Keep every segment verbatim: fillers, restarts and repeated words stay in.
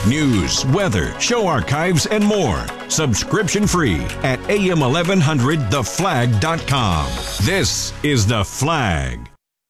News, weather, show archives, and more. Subscription free at A M eleven hundred the flag dot com. This is The Flag.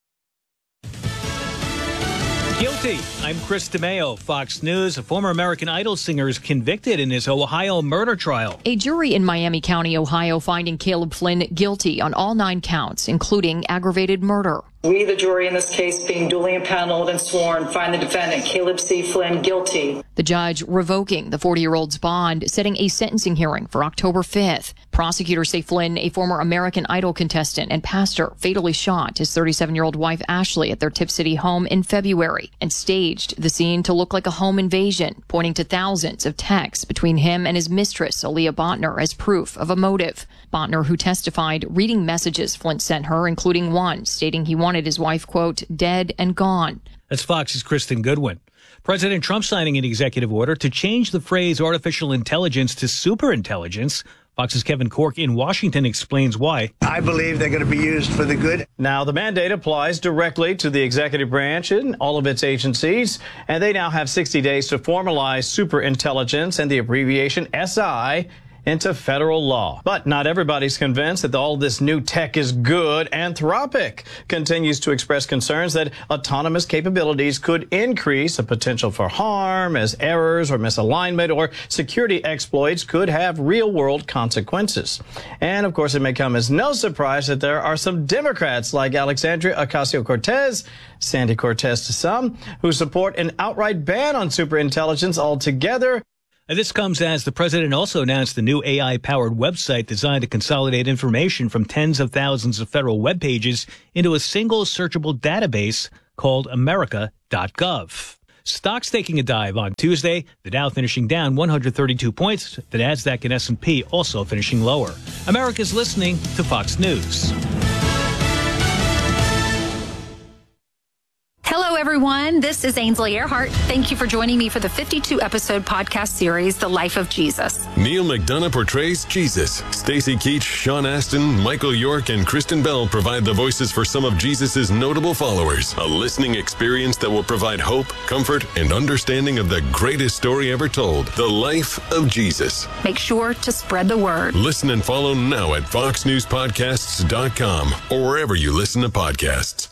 Guilty. I'm Chris DeMeo, Fox News. A former American Idol singer is convicted in his Ohio murder trial. A jury in Miami County, Ohio, finding Caleb Flynn guilty on all nine counts, including aggravated murder. We, the jury in this case, being duly impaneled and sworn, find the defendant, Caleb C. Flynn, guilty. The judge revoking the forty-year-old's bond, setting a sentencing hearing for October fifth. Prosecutors say Flynn, a former American Idol contestant and pastor, fatally shot his thirty-seven-year-old wife Ashley at their Tip City home in February and staged the scene to look like a home invasion, pointing to thousands of texts between him and his mistress, Aaliyah Botner, as proof of a motive. Botner, who testified, reading messages Flynn sent her, including one stating he wanted his wife, quote, dead and gone. That's Fox's Kristen Goodwin. President Trump signing an executive order to change the phrase artificial intelligence to superintelligence. Fox's Kevin Corke in Washington explains why. I believe they're going to be used for the good. Now, the mandate applies directly to the executive branch and all of its agencies, and they now have sixty days to formalize superintelligence and the abbreviation S I into federal law. But not everybody's convinced that all this new tech is good. Anthropic continues to express concerns that autonomous capabilities could increase the potential for harm, as errors or misalignment or security exploits could have real-world consequences. And, of course, it may come as no surprise that there are some Democrats like Alexandria Ocasio-Cortez, Sandy Cortez to some, who support an outright ban on superintelligence altogether. And this comes as the president also announced the new A I-powered website designed to consolidate information from tens of thousands of federal web pages into a single searchable database called America dot gov. Stocks taking a dive on Tuesday, the Dow finishing down one hundred thirty-two points, the Nasdaq and S and P also finishing lower. America's listening to Fox News. Hello, everyone. This is Ainsley Earhart. Thank you for joining me for the fifty-two episode podcast series, The Life of Jesus. Neil McDonough portrays Jesus. Stacy Keach, Sean Astin, Michael York, and Kristen Bell provide the voices for some of Jesus' notable followers. A listening experience that will provide hope, comfort, and understanding of the greatest story ever told, The Life of Jesus. Make sure to spread the word. Listen and follow now at fox news podcasts dot com or wherever you listen to podcasts.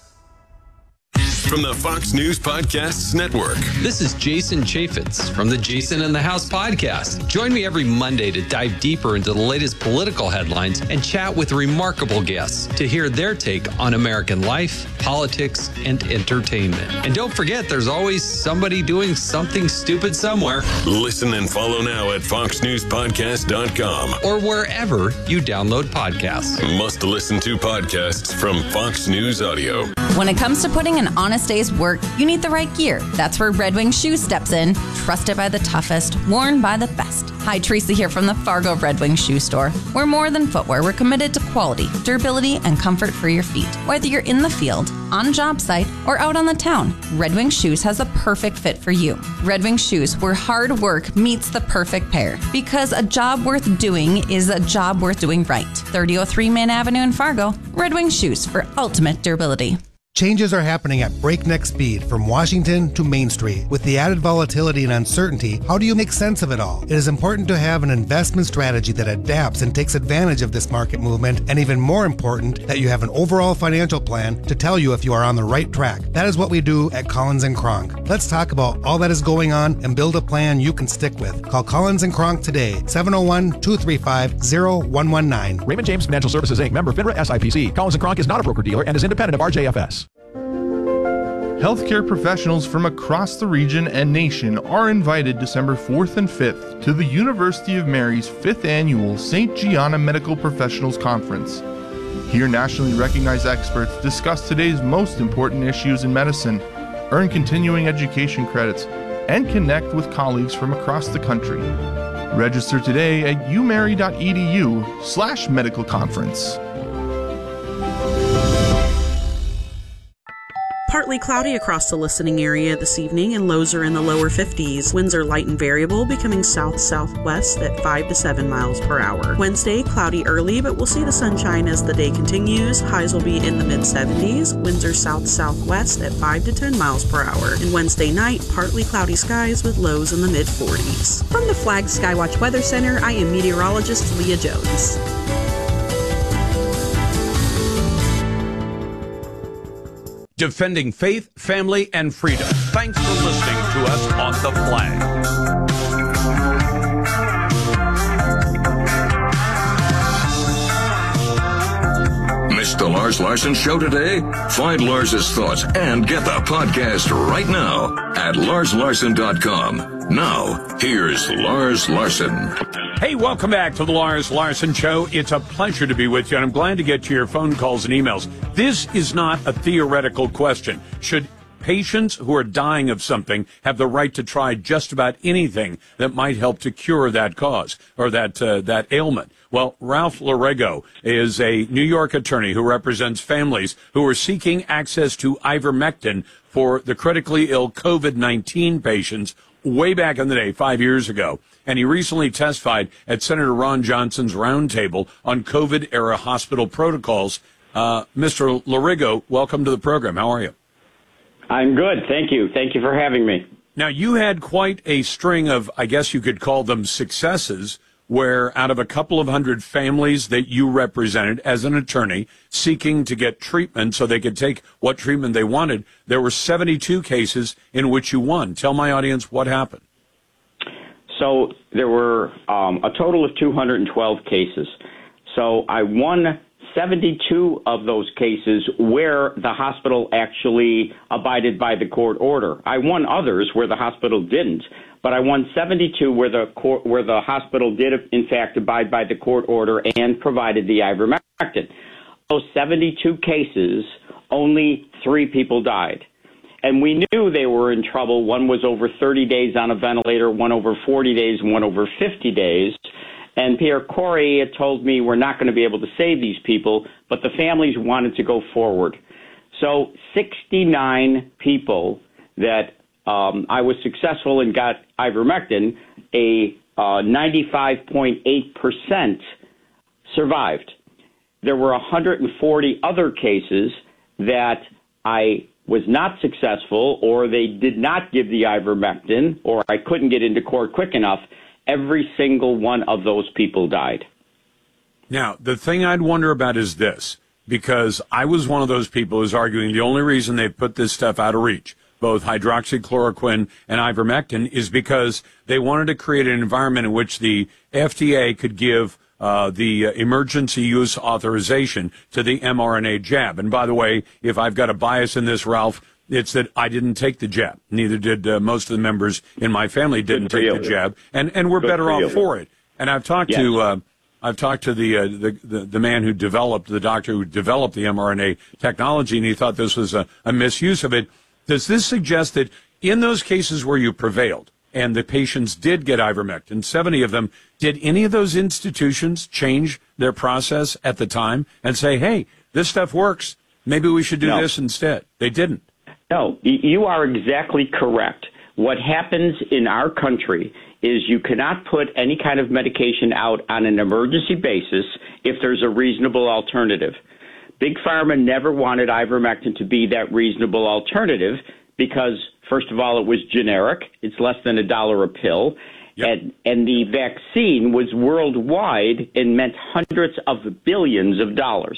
From the Fox News Podcasts Network. This is Jason Chaffetz from the Jason in the House podcast. Join me every Monday to dive deeper into the latest political headlines and chat with remarkable guests to hear their take on American life, politics, and entertainment. And don't forget, there's always somebody doing something stupid somewhere. Listen and follow now at fox news podcast dot com or wherever you download podcasts. Must listen to podcasts from Fox News Audio. When it comes to putting an honest day's work, you need the right gear. That's where Red Wing Shoes steps in. Trusted by the toughest, worn by the best. Hi, Teresa here from the Fargo Red Wing Shoe Store. We're more than footwear. We're committed to quality, durability, and comfort for your feet. Whether you're in the field, on a job site, or out on the town, Red Wing Shoes has a perfect fit for you. Red Wing Shoes, where hard work meets the perfect pair. Because a job worth doing is a job worth doing right. thirty oh three Main Avenue in Fargo. Red Wing Shoes for ultimate durability. Changes are happening at breakneck speed from Washington to Main Street. With the added volatility and uncertainty, how do you make sense of it all? It is important to have an investment strategy that adapts and takes advantage of this market movement, and even more important, that you have an overall financial plan to tell you if you are on the right track. That is what we do at Collins and Kronk. Let's talk about all that is going on and build a plan you can stick with. Call Collins and Kronk today, seven oh one, two three five, oh one one nine. Raymond James Financial Services, Incorporated. Member FINRA S I P C. Collins and Kronk is not a broker-dealer and is independent of R J F S. Healthcare professionals from across the region and nation are invited December fourth and fifth to the University of Mary's fifth Annual Saint Gianna Medical Professionals Conference. Here, nationally recognized experts discuss today's most important issues in medicine, earn continuing education credits, and connect with colleagues from across the country. Register today at umary.edu slash medical conference. Partly cloudy across the listening area this evening, and lows are in the lower fifties. Winds are light and variable, becoming south-southwest at five to seven miles per hour. Wednesday, cloudy early, but we'll see the sunshine as the day continues. Highs will be in the mid-seventies. Winds are south-southwest at five to ten miles per hour. And Wednesday night, partly cloudy skies with lows in the mid-forties. From the Flag Skywatch Weather Center, I am meteorologist Leah Jones. Defending faith, family, and freedom. Thanks for listening to us on The Flag. Missed the Lars Larson Show today? Find Lars's thoughts and get the podcast right now at lars larson dot com. Now, here's Lars Larson. Hey, welcome back to the Lars Larson Show. It's a pleasure to be with you, and I'm glad to get to your phone calls and emails. This is not a theoretical question. Should patients who are dying of something have the right to try just about anything that might help to cure that cause or that uh, that ailment? Well, Ralph Larrego is a New York attorney who represents families who are seeking access to ivermectin for the critically ill COVID nineteen patients way back in the day, five years ago. And he recently testified at Senator Ron Johnson's roundtable on COVID-era hospital protocols. Uh, Mister Larrego, welcome to the program. How are you? I'm good. Thank you. Thank you for having me. Now, you had quite a string of, I guess you could call them successes, where out of a couple of hundred families that you represented as an attorney seeking to get treatment so they could take what treatment they wanted, there were seventy-two cases in which you won. Tell my audience what happened. So there were um, a total of two hundred twelve cases. So I won seventy-two of those cases where the hospital actually abided by the court order. I won others where the hospital didn't, but I won seventy-two where the court, where the hospital did in fact abide by the court order and provided the ivermectin. Those seventy-two cases, only three people died. And we knew they were in trouble. One was over thirty days on a ventilator, one over forty days, and one over fifty days. And Pierre Corey had told me we're not going to be able to save these people, but the families wanted to go forward. So sixty-nine people that um, I was successful and got ivermectin, a uh, ninety-five point eight percent survived. There were one hundred forty other cases that I was not successful, or they did not give the ivermectin, or I couldn't get into court quick enough. Every single one of those people died. Now, the thing I'd wonder about is this, because I was one of those people who's arguing the only reason they put this stuff out of reach, both hydroxychloroquine and ivermectin, is because they wanted to create an environment in which the F D A could give uh, the uh, emergency use authorization to the mRNA jab. And by the way, if I've got a bias in this, Ralph, it's that I didn't take the jab. Neither did uh, most of the members in my family didn't take you. the jab, and and we're Good better for off you. for it. And I've talked yes. to uh, I've talked to the, uh, the the the man who developed the doctor who developed the mRNA technology, and he thought this was a, a misuse of it. Does this suggest that in those cases where you prevailed and the patients did get ivermectin, seventy of them, did any of those institutions change their process at the time and say, "Hey, this stuff works. Maybe we should do no. this instead"? They didn't. No, you are exactly correct. What happens in our country is you cannot put any kind of medication out on an emergency basis if there's a reasonable alternative. Big Pharma never wanted ivermectin to be that reasonable alternative because, first of all, it was generic. It's less than a dollar a pill. Yep. And, and the vaccine was worldwide and meant hundreds of billions of dollars.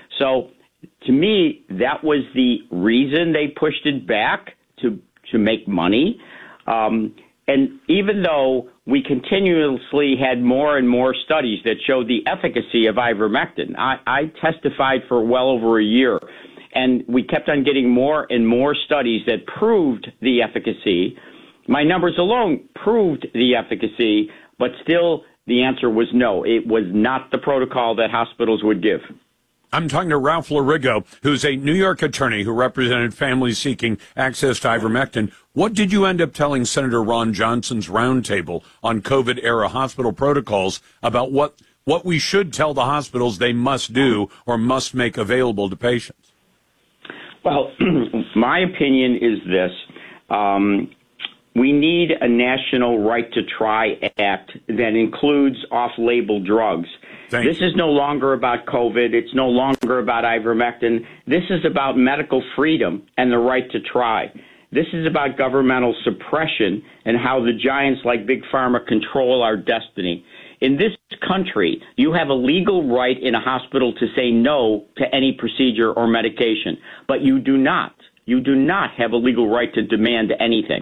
So to me, that was the reason they pushed it back, to to make money. Um, and even though we continuously had more and more studies that showed the efficacy of ivermectin, I, I testified for well over a year, and we kept on getting more and more studies that proved the efficacy. My numbers alone proved the efficacy, but still the answer was no. It was not the protocol that hospitals would give. I'm talking to Ralph Larrego, who's a New York attorney who represented families seeking access to ivermectin. What did you end up telling Senator Ron Johnson's roundtable on COVID-era hospital protocols about what, what we should tell the hospitals they must do or must make available to patients? Well, my opinion is this. Um, we need a national right to try act that includes off-label drugs. Thank this you. is no longer about COVID. It's no longer about ivermectin. This is about medical freedom and the right to try. This is about governmental suppression and how the giants like Big Pharma control our destiny. In this country, you have a legal right in a hospital to say no to any procedure or medication, but you do not. You do not have a legal right to demand anything.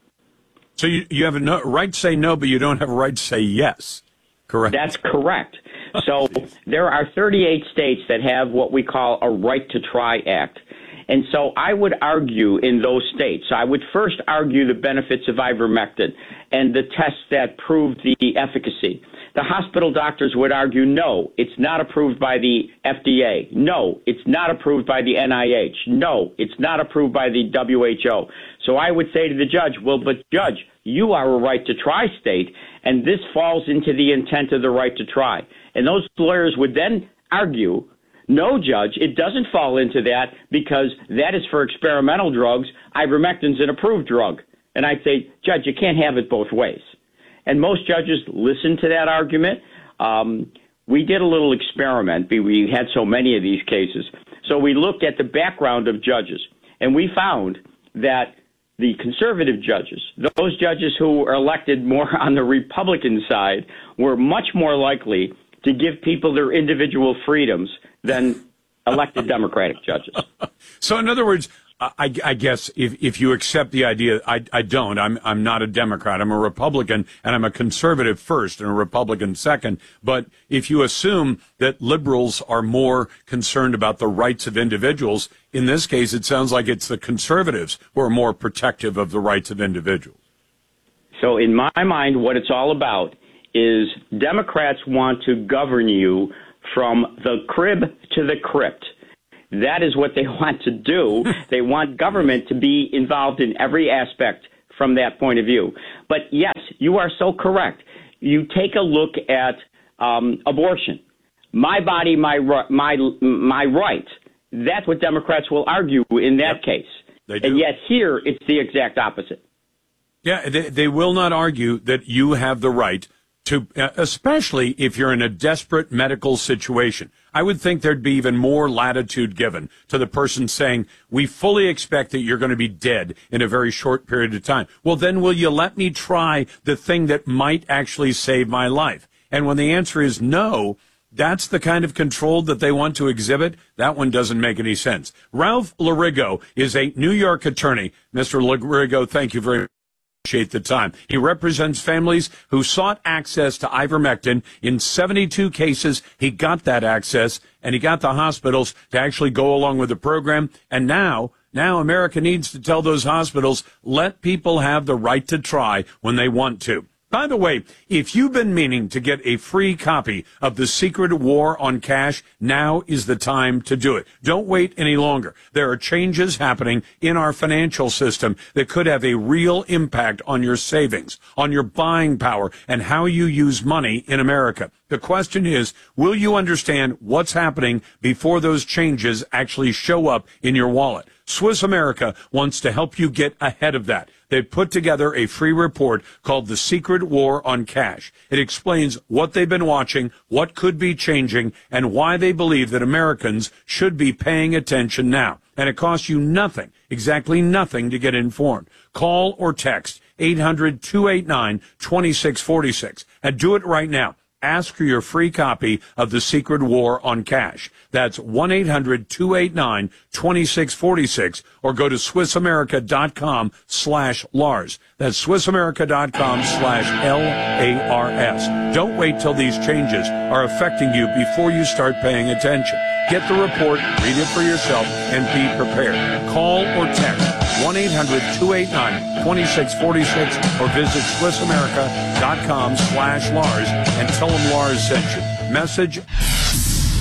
So you, you have a no, right to say no, but you don't have a right to say yes. Correct. That's correct. So there are thirty-eight states that have what we call a Right to Try Act. And so I would argue in those states, I would first argue the benefits of ivermectin and the tests that prove the efficacy. The hospital doctors would argue, no, it's not approved by the F D A. No, it's not approved by the N I H. No, it's not approved by the W H O. So I would say to the judge, well, but judge, you are a right to try state, and this falls into the intent of the right to try. And those lawyers would then argue, no, judge, it doesn't fall into that because that is for experimental drugs. Ivermectin's an approved drug. And I'd say, judge, you can't have it both ways. And most judges listen to that argument. Um, we did a little experiment. We had so many of these cases. So we looked at the background of judges, and we found that the conservative judges, those judges who were elected more on the Republican side, were much more likely to give people their individual freedoms than elected Democratic judges. So in other words, I, I guess if, if you accept the idea, I, I don't. I'm I'm not a Democrat. I'm a Republican, and I'm a conservative first and a Republican second. But if you assume that liberals are more concerned about the rights of individuals, in this case, it sounds like it's the conservatives who are more protective of the rights of individuals. So in my mind, what it's all about is Democrats want to govern you from the crib to the crypt. That is what they want to do. They want government to be involved in every aspect from that point of view. But yes, you are so correct. You take a look at um, abortion. My body, my my my right. That's what Democrats will argue in that yep, case. They do. And yet here, it's the exact opposite. Yeah, they, they will not argue that you have the right to, uh, especially if you're in a desperate medical situation. I would think there'd be even more latitude given to the person saying, we fully expect that you're going to be dead in a very short period of time. Well, then will you let me try the thing that might actually save my life? And when the answer is no, that's the kind of control that they want to exhibit. That one doesn't make any sense. Ralph Larigo is a New York attorney. Mister Larigo, thank you very much. Appreciate the time. He represents families who sought access to ivermectin. In seventy-two cases, he got that access, and he got the hospitals to actually go along with the program. And now, now America needs to tell those hospitals, let people have the right to try when they want to. By the way, if you've been meaning to get a free copy of The Secret War on Cash, now is the time to do it. Don't wait any longer. There are changes happening in our financial system that could have a real impact on your savings, on your buying power, and how you use money in America. The question is, will you understand what's happening before those changes actually show up in your wallet? Swiss America wants to help you get ahead of that. They've put together a free report called The Secret War on Cash. It explains what they've been watching, what could be changing, and why they believe that Americans should be paying attention now. And it costs you nothing, exactly nothing, to get informed. Call or text eight hundred, two eight nine, two six four six and do it right now. Ask for your free copy of The Secret War on Cash. That's one eight hundred, two eight nine, two six four six or go to SwissAmerica.com slash Lars. That's SwissAmerica.com slash L A R S. Don't wait till these changes are affecting you before you start paying attention. Get the report, read it for yourself, and be prepared. Call or text one eight hundred, two eight nine, two six four six or visit SwissAmerica.com slash Lars and tell them Lars sent you. Message